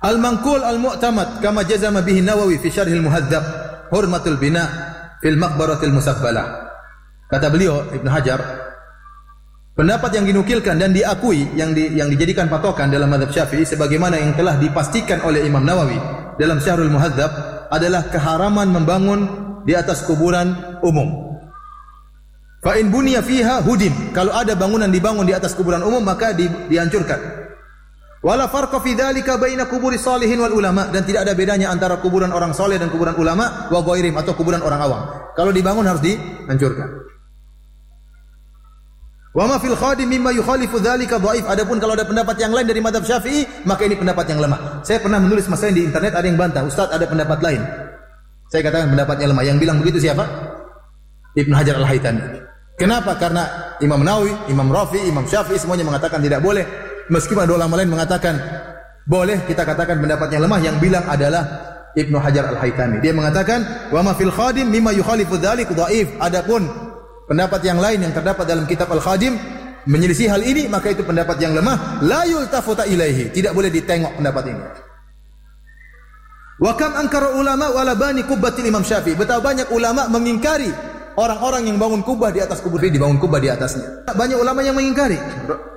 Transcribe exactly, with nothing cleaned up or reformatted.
Al-manqul al-mu'tamad kama jazama bihi Nawawi fi syarh al-muhadzab hurmatul bina fil maqbaratil musabbala. Kata beliau Ibnu Hajar, pendapat yang dinukilkan dan diakui yang di, yang dijadikan patokan dalam mazhab Syafi'i sebagaimana yang telah dipastikan oleh Imam Nawawi dalam Syarhul Muhadzab adalah keharaman membangun di atas kuburan umum. Fa in buniya fiha hudim, kalau ada bangunan dibangun di atas kuburan umum maka di, dihancurkan. Wala farqa fi dzalika baina kuburi salihin wal ulama, dan tidak ada bedanya antara kuburan orang saleh dan kuburan ulama wa ghairim atau kuburan orang awam. Kalau dibangun harus dihancurkan. Wa ma fil khadim mimma yukhalifu dzalika dhaif. Adapun kalau ada pendapat yang lain dari mazhab Syafi'i, maka ini pendapat yang lemah. Saya pernah menulis masalah di internet, ada yang bantah, "Ustaz, ada pendapat lain." Saya katakan pendapatnya lemah. Yang bilang begitu siapa? Ibnu Hajar Al-Haytami. Kenapa? Karena Imam Nawawi, Imam Rafi, Imam Syafi'i semuanya mengatakan tidak boleh. Meskipun ada ulama lain mengatakan boleh, kita katakan pendapatnya lemah. Yang bilang adalah Ibnu Hajar Al-Haytami. Dia mengatakan, "Wa ma fil khadim mimma yukhalifu dzalik dhaif." Adapun pendapat yang lain yang terdapat dalam kitab Al-Khadim menyelisih hal ini, maka itu pendapat yang lemah, la yultafuta ilaihi, tidak boleh ditengok pendapat ini. Wa kam ankara ulama wala bani qubbatil Imam Syafi'i. Betapa banyak ulama mengingkari orang-orang yang bangun kubah di atas kubur, dibangun kubah di atasnya. Banyak ulama yang mengingkari.